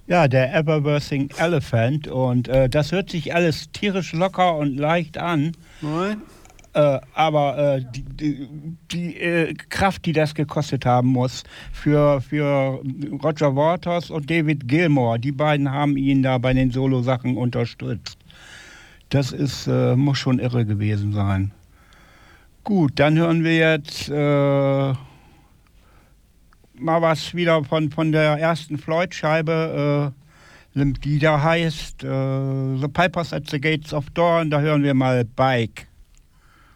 Ja, der Everversing Elephant und das hört sich alles tierisch locker und leicht an. Nein? Aber die Kraft, die das gekostet haben muss für Roger Waters und David Gilmour, die beiden haben ihn da bei den Solo-Sachen unterstützt. Das muss schon irre gewesen sein. Gut, dann hören wir jetzt mal was wieder von der ersten Floyd-Scheibe, die da heißt The Pipers at the Gates of Dawn. Da hören wir mal Bike.